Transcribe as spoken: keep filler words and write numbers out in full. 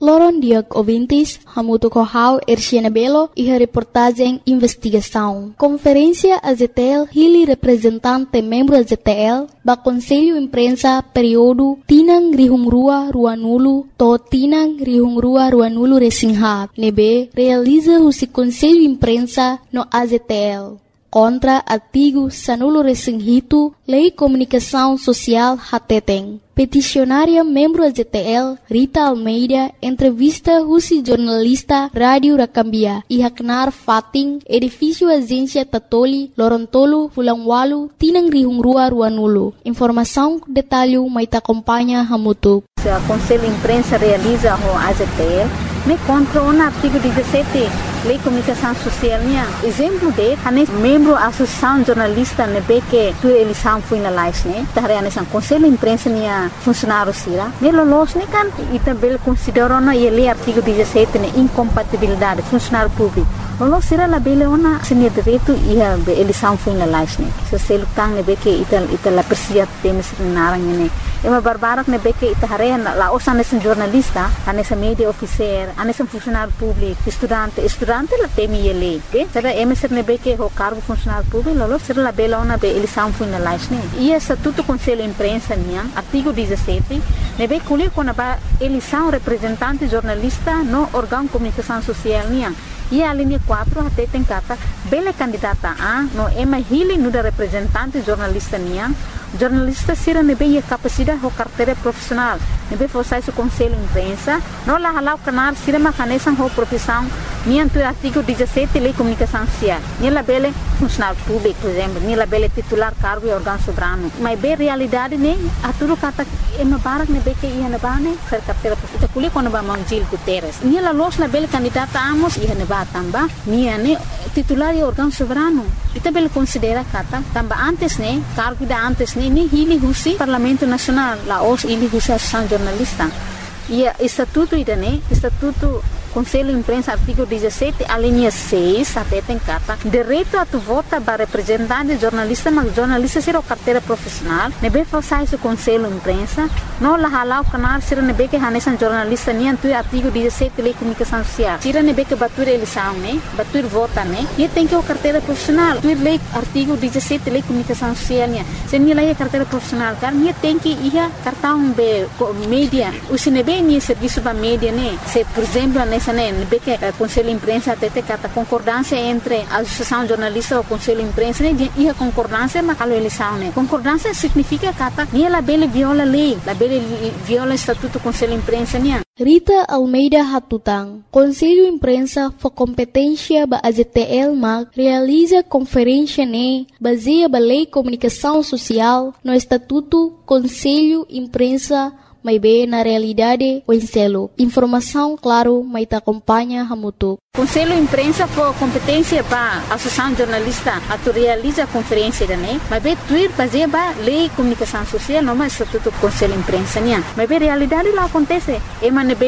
Loron diag ouvintes, hamuto corral Erciana Belo e a reportagem investigação. Conferência A Z T L hili representante membro A Z T L ba Conselho Imprensa período Tinang Rihungrua Ruanulu to Tinang Rihungrua Ruanulu Resinghat. Nebe realiza o Conselho Imprensa no A Z T L. Contra artigo Sanulo Resinghito, Lei Comunicação Social Hateteng. Peticionária membro A Z T L, Rita Almeida, entrevista Rusi jornalista Rádio Rakambia e Haknar Fating, edifício Agência Tatoli, Lorontolo, Fulangwalu, Tinang Rihungrua Ruanulu. Informação, detalhe, maita acompanha Hamutu. O Conselho Imprensa realiza o A Z T L, me contra o artigo dezessete, Lei Comunicação Social, exemplo de, anes membro da Associação Jornalista, nebe que tu eleição foi na live, né? Tahre anes o Conselho Imprensa nia funcionário sira, ne lolos ne kan itabel considerou na ele artigo dezessete ne incompatibilidade funcionário público. Lolos sira la bele ona senia direito e a eleição foi na live, né? Se se lutang nebe que ital ital la persia temes narang ne. Ema barbarak nebe que itahare la osa anes jornalista, anes media officer, anes funcionário público, estudante, estudante la temi ele, okay? Será emes nebe que o cargo funcionário público, lolos sira la bele ona be eleição foi na live, né? E estatuto Conselho Imprensa nia artigo dezessete, nebe colher com a eleição representante jornalista no órgão de comunicação social nia. E a linha quatro até tem cata bela candidata a no ema hili no da representante jornalista nia. Jornalista sira nebe a capacidade ou carteira profissional. Nebe fosse o Conselho Imprensa, não lá halau canar sira macanesan ou profissão nia do artigo dezessete Lei Comunicação Social. Nia la bela funcionário público, por exemplo, nia la bela titular cargo e órgão soberano. Mas bem realidade ne a tudo cata ema barak nebe que ia na bane ser carteira profissional. Kuli quando ba Manjil Guterres. Nia la los la bela candidata amos ia na ba tamba nia ne titular e órgão soberano. Ita bela considera kata tamba antes ne cargo da antes ne ni hili husi Parlamento Nacional la os hili husi Associação Jornalista. E estatuto ida ne estatuto Conselho Imprensa artigo dezessete a linha seis até tem carta direito a tu vota para representante jornalista mas jornalista ser o carteira profissional nebe façais o Conselho Imprensa não la halau canal ser nebe que hanesan jornalista nem tu artigo dezessete Lei Comunicação Social tira nebe que batur eleição né batur vota né e tem que o carteira profissional tu lei artigo dezessete Lei Comunicação Social né se nem lei carteira profissional car nem tem que ia cartão be mídia o se nebe nem serviço para mídia né se por exemplo nebe que o Conselho Imprensa até tem a concordância entre a Associação Jornalista e o Conselho Imprensa e a concordância mas a eleição né concordância significa que nem ela bele viola lei la bele viola estatuto Conselho Imprensa né. Rita Almeida Hatutang, Conselho Imprensa for competência ba A Z T L mag realiza conferência ne baseia ba Lei Comunicação Social no estatuto Conselho Imprensa mas bem na realidade o enselo. Informação, claro, mas te acompanha Hamutu. Conselho Imprensa for competência para a Associação Jornalista a tu realiza a conferência da né, mas bem tu ir fazer ba Lei Comunicação Social, não mais estatuto Conselho Imprensa, né? Mas bem realidade lá acontece. É mas